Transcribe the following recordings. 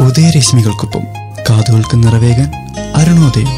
ഉദയരശ്മികൾക്കൊപ്പം കാതുകൾക്ക് നിറവേകാൻ അരുണോദയം.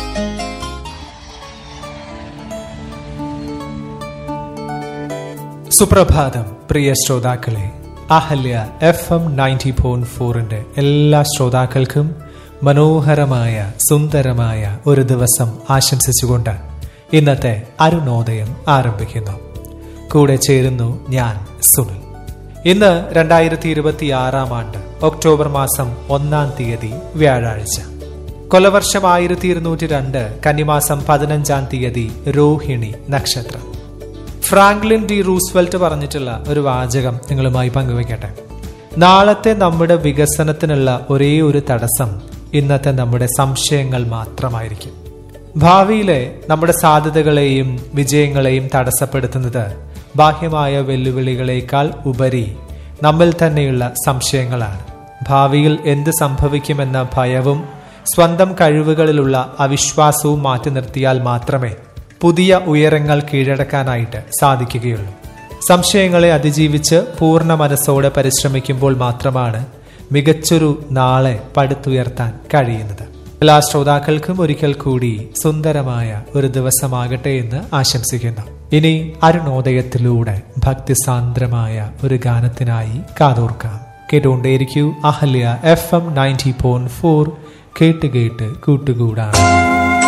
സുപ്രഭാതം പ്രിയ ശ്രോതാക്കളെ. അഹല്യ FM 90.4 എല്ലാ ശ്രോതാക്കൾക്കും മനോഹരമായ സുന്ദരമായ ഒരു ദിവസം ആശംസിച്ചുകൊണ്ട് ഇന്നത്തെ അരുണോദയം ആരംഭിക്കുന്നു. കൂടെ ചേരുന്നു ഞാൻ സുനിൽ. ഇന്ന് 2026 ആണ്ട് ഒക്ടോബർ മാസം 1-ാം തീയതി വ്യാഴാഴ്ച. കൊലവർഷം 1202 കന്നിമാസം 15-ാം തീയതി രോഹിണി നക്ഷത്രം. ഫ്രാങ്ക്ലിൻ ഡി റൂസ്വെൽറ്റ് പറഞ്ഞിട്ടുള്ള ഒരു വാചകം നിങ്ങളുമായി പങ്കുവയ്ക്കട്ടെ. നാളത്തെ നമ്മുടെ വികസനത്തിനുള്ള ഒരേ ഒരു തടസ്സം ഇന്നത്തെ നമ്മുടെ സംശയങ്ങൾ മാത്രമായിരിക്കും. ഭാവിയിലെ നമ്മുടെ സാധ്യതകളെയും വിജയങ്ങളെയും തടസ്സപ്പെടുത്തുന്നത് ബാഹ്യമായ വെല്ലുവിളികളേക്കാൾ ഉപരി നമ്മിൽ തന്നെയുള്ള സംശയങ്ങളാണ്. ഭാവിയിൽ എന്ത് സംഭവിക്കുമെന്ന ഭയവും സ്വന്തം കഴിവുകളിലുള്ള അവിശ്വാസവും മാറ്റി നിർത്തിയാൽ മാത്രമേ പുതിയ ഉയരങ്ങൾ കീഴടക്കാനായിട്ട് സാധിക്കുകയുള്ളൂ. സംശയങ്ങളെ അതിജീവിച്ച് പൂർണ്ണ മനസ്സോടെ പരിശ്രമിക്കുമ്പോൾ മാത്രമാണ് മികച്ചൊരു നാളെ പടുത്തുയർത്താൻ കഴിയുന്നത്. എല്ലാ ശ്രോതാക്കൾക്കും ഒരിക്കൽ കൂടി സുന്ദരമായ ഒരു ദിവസമാകട്ടെ എന്ന് ആശംസിക്കുന്നു. ഇനി അരുണോദയത്തിലൂടെ ഭക്തിസാന്ദ്രമായ ഒരു ഗാനത്തിനായി കാതോർക്കാം. കേട്ടുകൊണ്ടേയിരിക്കൂ അഹല്യ FM 90.4. കേട്ട് കേട്ട് കൂട്ടുകൂടാം.